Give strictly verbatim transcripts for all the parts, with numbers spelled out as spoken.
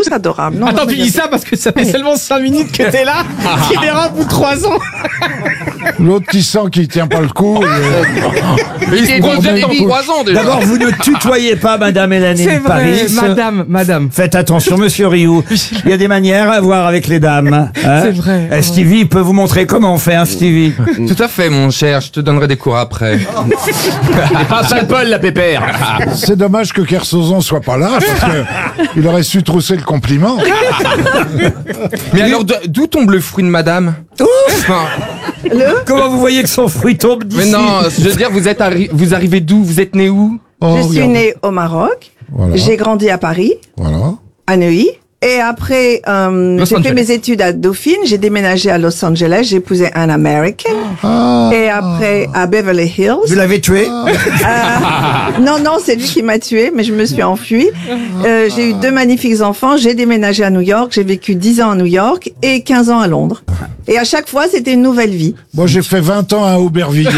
tous adorables. Non, Attends, non, tu dis ça parce que ça fait seulement cinq minutes que t'es là. Tu verras au bout de trois ans. L'autre qui sent qu'il tient pas le coup. Et... Il est depuis trois ans déjà. D'abord, vous ne tutoyez pas Madame Hélène C'est vrai, Paris. madame, madame. Faites attention, Monsieur Rioux. Il y a des manières à voir avec les dames. Hein. C'est vrai. Eh, Stevie peut vous montrer comment on fait un Stevie. Tout à fait, mon cher. Je te donnerai des cours après. Pas sale Paul, la pépère. C'est dommage que Kersozon soit pas là, parce que il aurait su trousser le compliment. Mais alors, de- d'où tombe le fruit de madame? Enfin, Comment vous voyez que son fruit tombe d'ici? mais non, je veux dire, vous êtes arri- vous arrivez d'où? Vous êtes né où? Oh, Je suis regarde. née au Maroc. Voilà. J'ai grandi à Paris, Voilà. à Neuilly. Et après, euh, Los j'ai fait Angeles. mes études à Dauphine. J'ai déménagé à Los Angeles. J'ai épousé un American. Ah. Et après, à Beverly Hills. Vous l'avez tué? Euh, non, non, c'est lui qui m'a tué, mais je me suis enfuie. Euh, j'ai eu deux magnifiques enfants. J'ai déménagé à New York. J'ai vécu dix ans à New York et quinze ans à Londres. Et à chaque fois, c'était une nouvelle vie. Moi, j'ai fait vingt ans à Aubervilliers,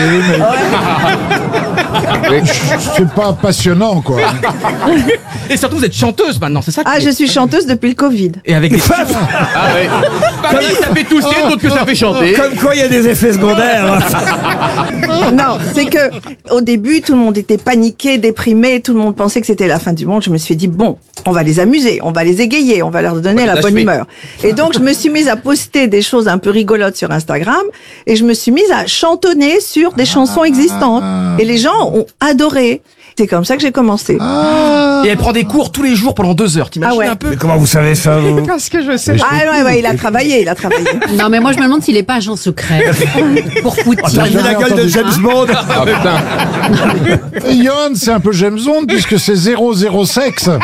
mais c'est pas passionnant, quoi. Et surtout, vous êtes chanteuse maintenant, c'est ça? Ah, je suis chanteuse depuis le Covid. Et avec les... Ah ouais. Pas que ça fait tousser, d'autres que ça fait chanter. Comme quoi, il y a des effets secondaires. Non, c'est que au début, tout le monde était paniqué, déprimé, tout le monde pensait que c'était la fin du monde. Je me suis dit, bon, on va les amuser, on va les égayer, on va leur donner la bonne humeur. Et donc, je me suis mise à poster des choses un peu rigolotes sur Instagram et je me suis mise à chantonner sur des chansons existantes. Et les gens ont adoré. C'est comme ça que j'ai commencé. Et elle prend des cours tous les jours pendant deux heures, t'imagines Ah ouais. un peu? Mais comment vous savez ça, vous? Parce que je sais. Ah ouais, ouais, il a travaillé, il a travaillé. Non, mais moi, je me demande s'il est pas agent secret. Pour Poutine. T'as vu la gueule de James Bond? Ah putain. Et Johan, c'est un peu James Bond, puisque c'est zéro zéro sexe. Ouais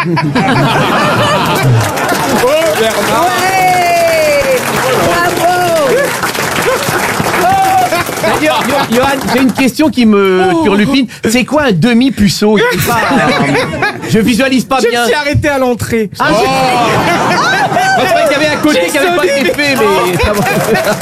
bravo. D'ailleurs, Yo- Johan, j'ai une question qui me turlupine. C'est quoi un demi-puceau? Je sais pas, euh, Je visualise pas Je bien. me suis arrêté à l'entrée. Ah, je... Je croyais qu'il y avait un côté qui avait pas été fait, mais ça va.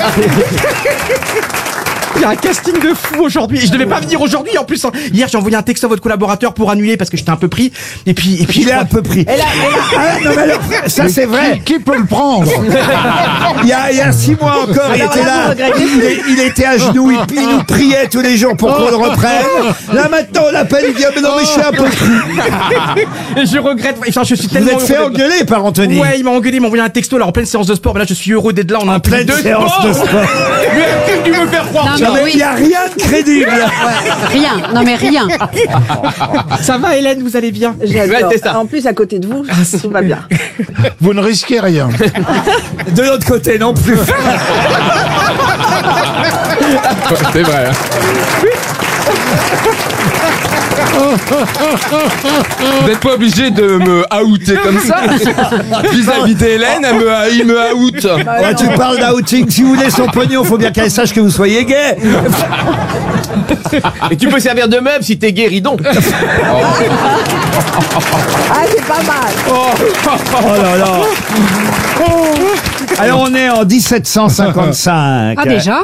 Il y a un casting de fou aujourd'hui. Et je devais pas venir aujourd'hui en plus. hein. Hier, j'ai envoyé un texto à votre collaborateur pour annuler parce que j'étais un peu pris. Et puis, et puis. Il je est crois- un peu pris. Ah, non, mais alors, ça c'est vrai. Qui, qui peut le prendre? Il y a, il y a six mois encore, il Alors était là, là. vous regrettez Il, est- il était à genoux, il, il nous priait tous les jours pour qu'on le reprenne. Là maintenant, on l'appelle, il dit ah, mais non, mais je suis un peu pris. Et je regrette. Enfin, je suis Vous tellement êtes fait heureux d'être là. engueuler par Anthony. Ouais, il m'a engueulé, il m'a envoyé un texto là en pleine séance de sport. Mais là, je suis heureux d'être là. On a un En pleine de séance sport. de sport. Mais qu'est-ce que tu me faire croire? Non, tiens mais Mais oui. il n'y a rien de crédible. Rien. Non, mais rien. Ça va, Hélène, vous allez bien? J'adore. c'est ça. En plus, à côté de vous, tout va bien. Vous ne risquez rien. De l'autre côté non plus. C'est vrai. hein. Vous n'êtes pas obligé de me outer comme ça. Vis-à-vis d'Hélène, elle me, il me out. Ouais, tu parles d'outing. Si vous voulez son pognon, faut bien qu'elle sache que vous soyez gay. Et tu peux servir de meuble si t'es guéridon. Ah, c'est pas mal. Oh là là. Alors on est en dix-sept cent cinquante-cinq. Ah, déjà?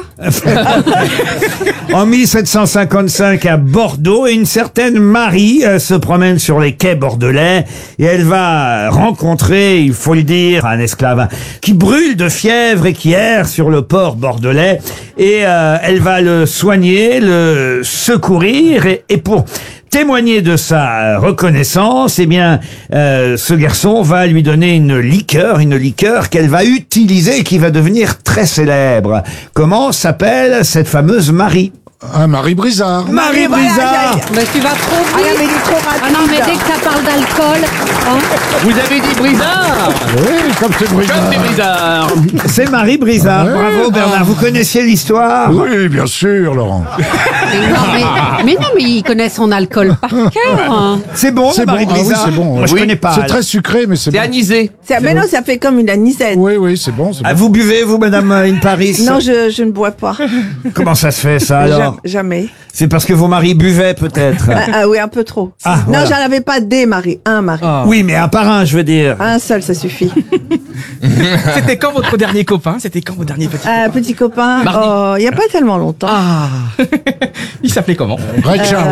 En mille sept cent cinquante-cinq à Bordeaux, et une certaine Marie euh, se promène sur les quais bordelais et elle va rencontrer, il faut le dire, un esclave hein, qui brûle de fièvre et qui erre sur le port bordelais, et euh, elle va le soigner, le secourir, et, et pour témoigner de sa reconnaissance, eh bien, euh, ce garçon va lui donner une liqueur, une liqueur qu'elle va utiliser et qui va devenir très célèbre. Comment s'appelle cette fameuse Marie? Un Marie Brizard. Marie voilà, Brizard. aïe, Mais tu vas trop Ah, vite. mais il est trop rapide. Ah non, mais dès que ça parle d'alcool, hein, Vous avez dit Brizard. Oui, comme c'est Comme Brizard. c'est Brizard. C'est Marie Brizard. Ouais. Bravo Bernard. Vous connaissiez l'histoire? Oui, bien sûr, Laurent. mais non, mais, mais non, mais il connaît son alcool par cœur. hein. C'est bon, C'est Marie bon. Ah oui, Brizard? c'est bon. Moi, je Oui. connais pas. C'est très sucré, mais c'est C'est bon. anisé. C'est- Mais non, ça fait comme une anisette. Oui, oui, c'est bon. c'est Ah, bon. vous buvez, vous, Madame In Paris? Non, je, je ne bois pas. Comment ça se fait, ça, alors? Jam- Jamais. C'est parce que vos maris buvaient, peut-être? Ah, ah oui, un peu trop. Ah, non, voilà. j'en avais pas des maris, un mari. Oui, mais un par un, je veux dire. Un seul, ça suffit. C'était quand votre dernier copain? C'était quand votre dernier petit Un copain? petit copain, Mardi. oh, il n'y a pas tellement longtemps. Ah. Il s'appelait comment? Red Charles.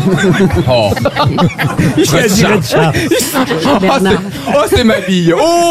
Oh. Il a dit Red Charles. Oh, c'est- oh, c'est ma vie. Oh.